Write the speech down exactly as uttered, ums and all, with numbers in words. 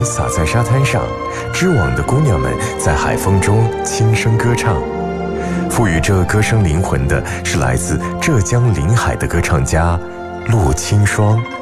洒在沙滩上，织网的姑娘们在海风中轻声歌唱。赋予这歌声灵魂的是来自浙江临海的歌唱家陆清霜。